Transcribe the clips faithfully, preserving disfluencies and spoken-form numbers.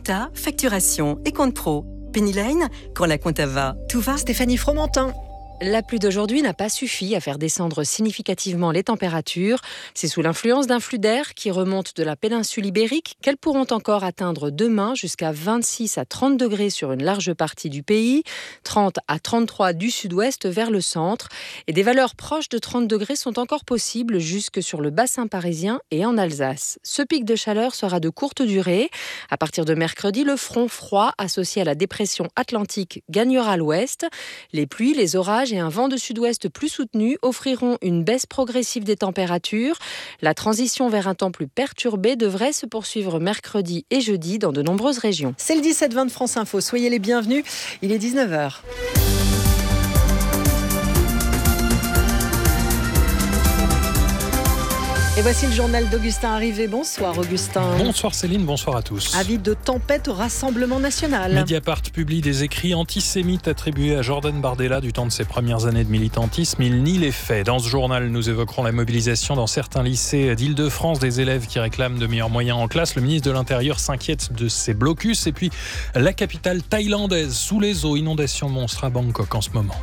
compta, facturation et compte pro. Penny Lane, quand la compta va, tout va. Stéphanie Fromentin. La pluie d'aujourd'hui n'a pas suffi à faire descendre significativement les températures. C'est sous l'influence d'un flux d'air qui remonte de la péninsule ibérique qu'elles pourront encore atteindre demain jusqu'à vingt-six à trente degrés sur une large partie du pays, trente à trente-trois du sud-ouest vers le centre. Et des valeurs proches de trente degrés sont encore possibles jusque sur le bassin parisien et en Alsace. Ce pic de chaleur sera de courte durée. À partir de mercredi, le front froid associé à la dépression atlantique gagnera l'ouest. Les pluies, les orages et un vent de sud-ouest plus soutenu offriront une baisse progressive des températures. La transition vers un temps plus perturbé devrait se poursuivre mercredi et jeudi dans de nombreuses régions. C'est le dix-sept vingt de France Info. Soyez les bienvenus. Il est dix-neuf heures. Et voici le journal d'Augustin Arrivé. Bonsoir Augustin. Bonsoir Céline, bonsoir à tous. Avis de tempête au Rassemblement national. Mediapart publie des écrits antisémites attribués à Jordan Bardella du temps de ses premières années de militantisme. Il nie les faits. Dans ce journal, nous évoquerons la mobilisation dans certains lycées d'Île-de-France des élèves qui réclament de meilleurs moyens en classe. Le ministre de l'Intérieur s'inquiète de ces blocus. Et puis la capitale thaïlandaise sous les eaux, inondation monstre à Bangkok en ce moment.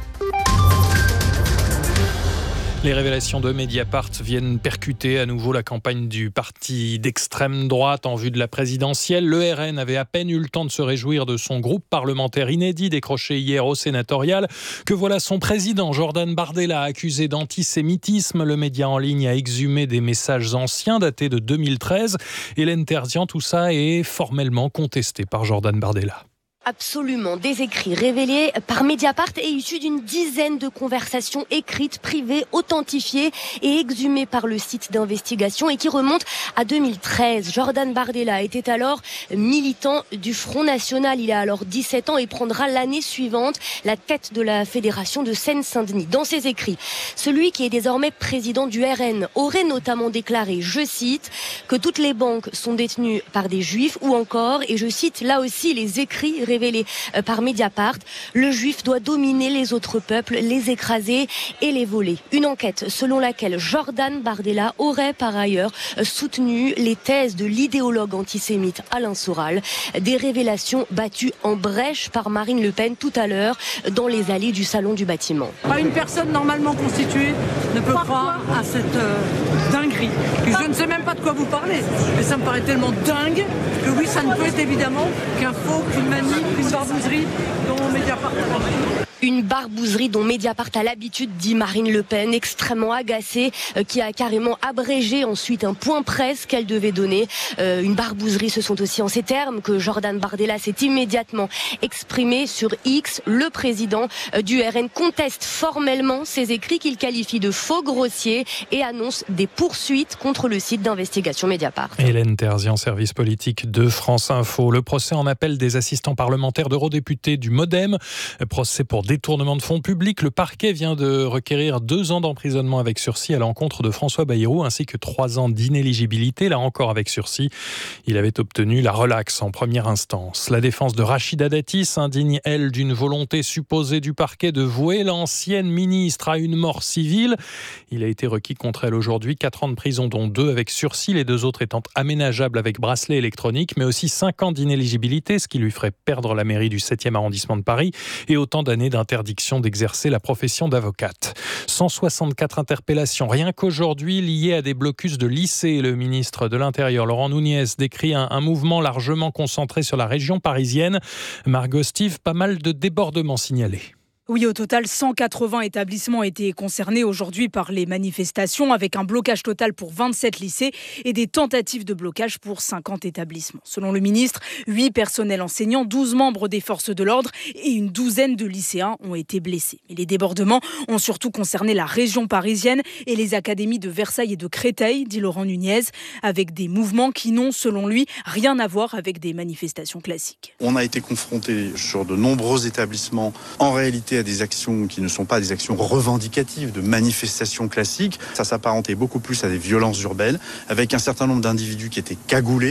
Les révélations de Mediapart viennent percuter à nouveau la campagne du parti d'extrême droite en vue de la présidentielle. Le R N avait à peine eu le temps de se réjouir de son groupe parlementaire inédit décroché hier au sénatorial que voilà son président Jordan Bardella accusé d'antisémitisme. Le média en ligne a exhumé des messages anciens datés de deux mille treize. Hélène Terzian, tout ça est formellement contesté par Jordan Bardella. Absolument, des écrits révélés par Mediapart et issus d'une dizaine de conversations écrites, privées, authentifiées et exhumées par le site d'investigation et qui remontent à deux mille treize. Jordan Bardella était alors militant du Front National. Il a alors dix-sept ans et prendra l'année suivante la tête de la fédération de Seine-Saint-Denis. Dans ses écrits, celui qui est désormais président du R N aurait notamment déclaré, je cite, que toutes les banques sont détenues par des juifs ou encore, et je cite là aussi les écrits révélé par Mediapart, le juif doit dominer les autres peuples, les écraser et les voler. Une enquête selon laquelle Jordan Bardella aurait par ailleurs soutenu les thèses de l'idéologue antisémite Alain Soral. Des révélations battues en brèche par Marine Le Pen tout à l'heure dans les allées du salon du bâtiment. Pas une personne normalement constituée ne peut croire à cette euh, dinguerie. Et je ne sais même pas de quoi vous parlez, mais ça me paraît tellement dingue que oui, ça ne peut être évidemment qu'un faux, qu'une manie, une barbouzerie dont Mediapart a l'habitude. Une barbouzerie dont Mediapart a l'habitude, dit Marine Le Pen, extrêmement agacée, euh, qui a carrément abrégé ensuite un point presse qu'elle devait donner. Euh, une barbouzerie, ce sont aussi en ces termes que Jordan Bardella s'est immédiatement exprimé sur X. Le président euh, du R N conteste formellement ces écrits qu'il qualifie de faux grossiers et annonce des poursuites contre le site d'investigation Mediapart. Hélène Terzian, service politique de France Info. Le procès en appel des assistants parlementaires d'eurodéputés du Modem. Procès pour détournement de fonds publics. Le parquet vient de requérir deux ans d'emprisonnement avec sursis à l'encontre de François Bayrou ainsi que trois ans d'inéligibilité, là encore avec sursis. Il avait obtenu la relaxe en première instance. La défense de Rachida Dati s'indigne, elle, d'une volonté supposée du parquet de vouer l'ancienne ministre à une mort civile. Il a été requis contre elle aujourd'hui quatre ans de prison, dont deux avec sursis, les deux autres étant aménageables avec bracelet électronique, mais aussi cinq ans d'inéligibilité, ce qui lui ferait perdre la mairie du septième arrondissement de Paris et autant d'années d'interdiction d'exercer la profession d'avocate. cent soixante-quatre interpellations, rien qu'aujourd'hui, liées à des blocus de lycées. Le ministre de l'Intérieur, Laurent Nunez, décrit un, un mouvement largement concentré sur la région parisienne. Margot Steve, pas mal de débordements signalés. Oui, au total, cent quatre-vingts établissements étaient concernés aujourd'hui par les manifestations, avec un blocage total pour vingt-sept lycées et des tentatives de blocage pour cinquante établissements. Selon le ministre, huit personnels enseignants, douze membres des forces de l'ordre et une douzaine de lycéens ont été blessés. Mais les débordements ont surtout concerné la région parisienne et les académies de Versailles et de Créteil, dit Laurent Nunez, avec des mouvements qui n'ont, selon lui, rien à voir avec des manifestations classiques. On a été confronté sur de nombreux établissements, en réalité, à des actions qui ne sont pas des actions revendicatives, de manifestations classiques. Ça s'apparentait beaucoup plus à des violences urbaines, avec un certain nombre d'individus qui étaient cagoulés,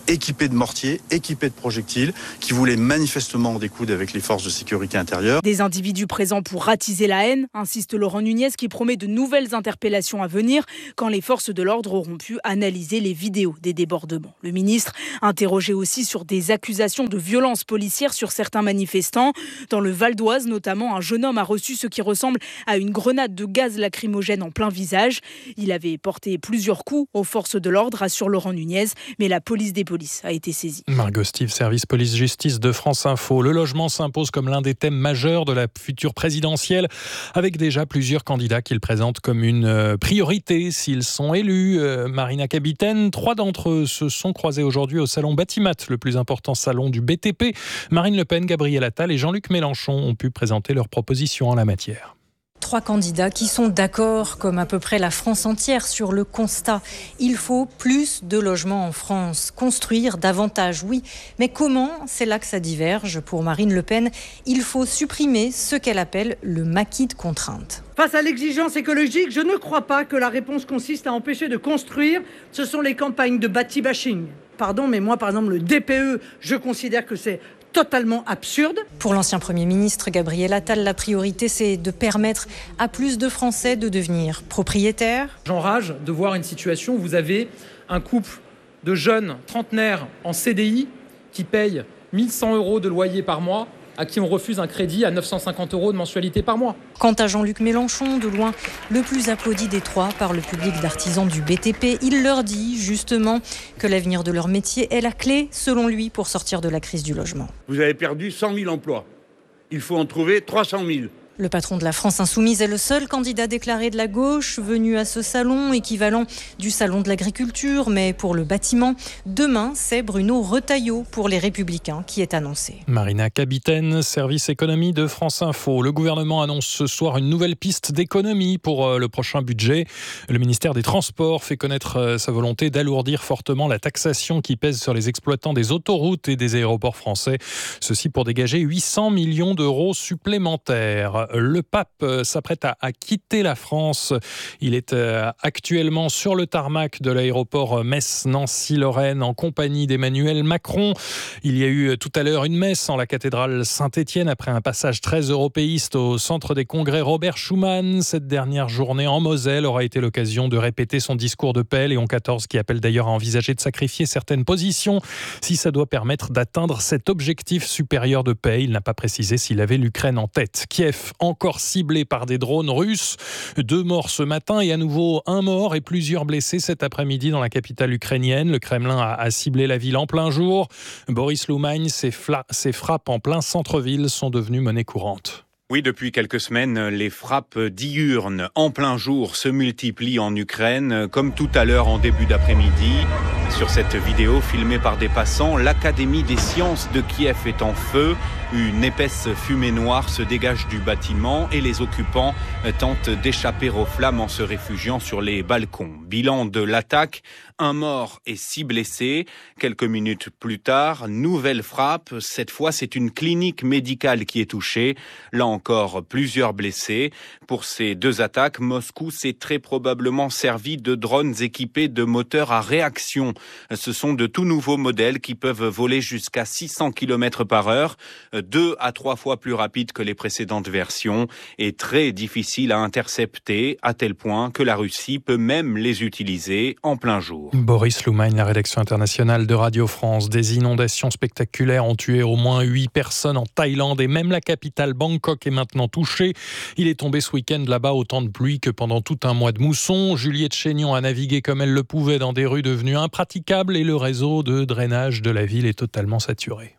équipés de mortiers, équipés de projectiles, qui voulaient manifestement en découdre avec les forces de sécurité intérieure. Des individus présents pour attiser la haine, insiste Laurent Nunez, qui promet de nouvelles interpellations à venir quand les forces de l'ordre auront pu analyser les vidéos des débordements. Le ministre, interrogé aussi sur des accusations de violences policières sur certains manifestants. Dans le Val d'Oise, notamment, un jeune homme a reçu ce qui ressemble à une grenade de gaz lacrymogène en plein visage. Il avait porté plusieurs coups aux forces de l'ordre, assure Laurent Nunez, mais la police des polices a été saisie. Margot Steve, service police-justice de France Info. Le logement s'impose comme l'un des thèmes majeurs de la future présidentielle, avec déjà plusieurs candidats qu'il présente comme une priorité s'ils sont élus. Marina Kapitaine, trois d'entre eux se sont croisés aujourd'hui au salon Batimat, le plus important salon du B T P. Marine Le Pen, Gabriel Attal et Jean-Luc Mélenchon ont pu présenter leurs propositions en la matière. Trois candidats qui sont d'accord, comme à peu près la France entière, sur le constat. Il faut plus de logements en France. Construire davantage, oui. Mais comment ? C'est là que ça diverge. Pour Marine Le Pen, il faut supprimer ce qu'elle appelle le maquis de contraintes. Face à l'exigence écologique, je ne crois pas que la réponse consiste à empêcher de construire. Ce sont les campagnes de bâti-bashing. Pardon, mais moi, par exemple, le D P E, je considère que c'est totalement absurde. Pour l'ancien Premier ministre Gabriel Attal, la priorité, c'est de permettre à plus de Français de devenir propriétaires. J'enrage de voir une situation où vous avez un couple de jeunes trentenaires en C D I qui payent mille cent euros de loyer par mois, à qui on refuse un crédit à neuf cent cinquante euros de mensualité par mois. Quant à Jean-Luc Mélenchon, de loin le plus applaudi des trois par le public d'artisans du B T P, il leur dit justement que l'avenir de leur métier est la clé, selon lui, pour sortir de la crise du logement. Vous avez perdu cent mille emplois. Il faut en trouver trois cent mille. Le patron de la France Insoumise est le seul candidat déclaré de la gauche venu à ce salon, équivalent du salon de l'agriculture, mais pour le bâtiment. Demain, c'est Bruno Retailleau pour les Républicains qui est annoncé. Marina Kapitaine, service économie de France Info. Le gouvernement annonce ce soir une nouvelle piste d'économie pour le prochain budget. Le ministère des Transports fait connaître sa volonté d'alourdir fortement la taxation qui pèse sur les exploitants des autoroutes et des aéroports français. Ceci pour dégager huit cents millions d'euros supplémentaires. Le pape s'apprête à, à quitter la France. Il est euh, actuellement sur le tarmac de l'aéroport Metz-Nancy-Lorraine en compagnie d'Emmanuel Macron. Il y a eu tout à l'heure une messe en la cathédrale Saint-Étienne après un passage très européiste au centre des congrès Robert Schuman. Cette dernière journée en Moselle aura été l'occasion de répéter son discours de paix. Léon quatorze qui appelle d'ailleurs à envisager de sacrifier certaines positions si ça doit permettre d'atteindre cet objectif supérieur de paix. Il n'a pas précisé s'il avait l'Ukraine en tête. Kiev encore ciblé par des drones russes. Deux morts ce matin et à nouveau un mort et plusieurs blessés cet après-midi dans la capitale ukrainienne. Le Kremlin a, a ciblé la ville en plein jour. Boris Loumagne, ses, fla- ses frappes en plein centre-ville sont devenues monnaie courante. Oui, depuis quelques semaines, les frappes diurnes en plein jour se multiplient en Ukraine, comme tout à l'heure en début d'après-midi. Sur cette vidéo filmée par des passants, l'Académie des sciences de Kiev est en feu. Une épaisse fumée noire se dégage du bâtiment et les occupants tentent d'échapper aux flammes en se réfugiant sur les balcons. Bilan de l'attaque, un mort et six blessés. Quelques minutes plus tard, nouvelle frappe. Cette fois, c'est une clinique médicale qui est touchée. Là encore, plusieurs blessés. Pour ces deux attaques, Moscou s'est très probablement servi de drones équipés de moteurs à réaction. Ce sont de tout nouveaux modèles qui peuvent voler jusqu'à six cents kilomètres par heure, deux à trois fois plus rapides que les précédentes versions et très difficiles à intercepter, à tel point que la Russie peut même les utiliser en plein jour. Boris Loumagne, la rédaction internationale de Radio France. Des inondations spectaculaires ont tué au moins huit personnes en Thaïlande et même la capitale Bangkok est maintenant touchée. Il est tombé ce week-end là-bas autant de pluie que pendant tout un mois de mousson. Juliette Chénion a navigué comme elle le pouvait dans des rues devenues impraticables et le réseau de drainage de la ville est totalement saturé.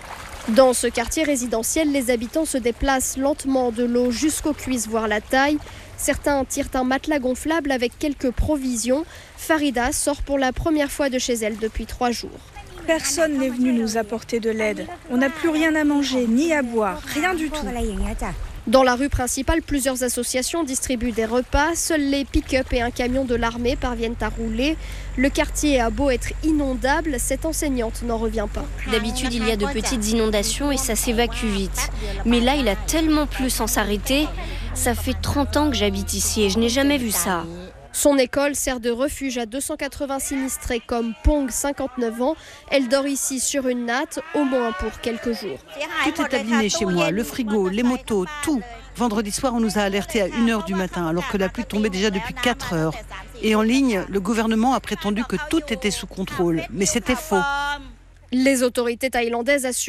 Dans ce quartier résidentiel, les habitants se déplacent lentement de l'eau jusqu'aux cuisses, voire la taille. Certains tirent un matelas gonflable avec quelques provisions. Farida sort pour la première fois de chez elle depuis trois jours. Personne n'est venu nous apporter de l'aide. On n'a plus rien à manger, ni à boire, rien du tout. Dans la rue principale, plusieurs associations distribuent des repas. Seuls les pick-up et un camion de l'armée parviennent à rouler. Le quartier a beau être inondable, cette enseignante n'en revient pas. D'habitude, il y a de petites inondations et ça s'évacue vite. Mais là, il a tellement plu sans s'arrêter. Ça fait trente ans que j'habite ici et je n'ai jamais vu ça. Son école sert de refuge à deux cent quatre-vingts sinistrés comme Pong, cinquante-neuf ans. Elle dort ici sur une natte, au moins pour quelques jours. Tout est abîmé chez moi, le frigo, les motos, tout. Vendredi soir, on nous a alertés à une heure du matin, alors que la pluie tombait déjà depuis quatre heures. Et en ligne, le gouvernement a prétendu que tout était sous contrôle. Mais c'était faux. Les autorités thaïlandaises assurent